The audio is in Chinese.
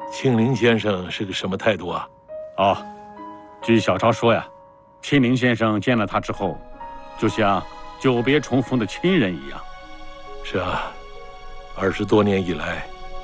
庆龄先生是个什么态度啊？ 哦，据小超说呀，庆龄先生见了他之后，就像久别重逢的亲人一样。 是啊，20多年以来，